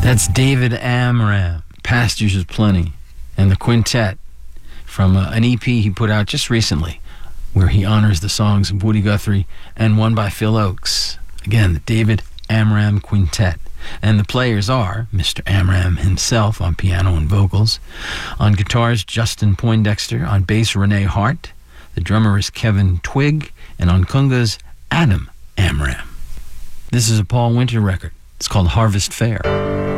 That's David Amram, Pastures is Plenty, and the quintet from an EP he put out just recently where he honors the songs of Woody Guthrie and one by Phil Oakes. Again, the David Amram Quintet. And the players are Mr. Amram himself on piano and vocals. On guitars, Justin Poindexter. On bass, Renee Hart. The drummer is Kevin Twigg. And on congas, Adam Amram. This is a Paul Winter record. It's called Harvest Fair.